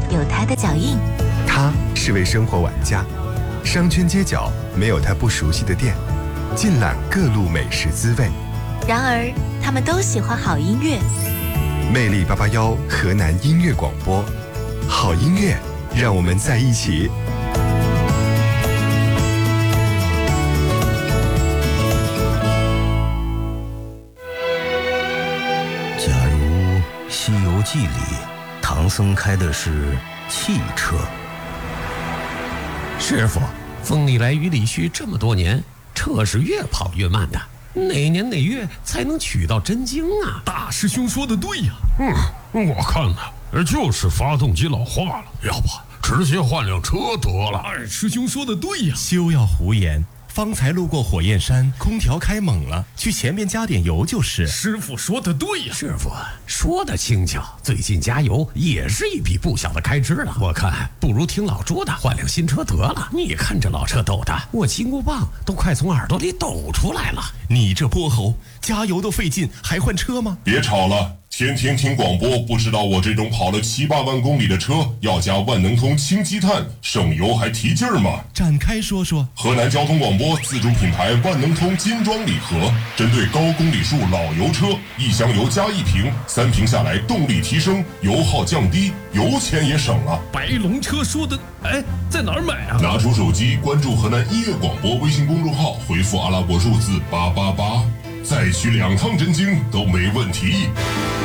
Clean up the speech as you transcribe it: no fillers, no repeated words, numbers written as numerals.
有它的脚印。 他是位生活玩家，商圈街角没有他不熟悉的店，尽览各路美食滋味。 然而，他们都喜欢好音乐。 魅力881河南音乐广播，好音乐，让我们在一起。 假如《西游记》里唐僧开的是汽车， 师傅，风里来雨里去，这么多年，车是越跑越慢的，哪年哪月才能取到真经啊？ 大师兄说的对呀。我看呢，就是发动机老化了，要不直接换辆车得了。二师兄说的对呀。 休要胡言，方才路过火焰山，空调开猛了，去前面加点油就是。 师傅说的对呀。 师傅说的轻巧，最近加油也是一笔不小的开支了。我看不如听老朱的，换辆新车得了。你看这老车抖的，我金箍棒都快从耳朵里抖出来了。 你这泼猴，加油都费劲，还换车吗？ 别吵了，天天听广播，不知道我这种跑了7、8万公里的车要加万能通氢积碳，省油还提劲儿吗？ 展开说说。 河南交通广播自主品牌万能通金装礼盒，针对高公里数老油车，1箱油加1瓶，3瓶下来动力提升，油耗降低，油钱也省了。 白龙车说的，在哪儿买啊？ 拿出手机关注河南音乐广播微信公众号，回复阿拉伯数字888，再取2趟真经都没问题。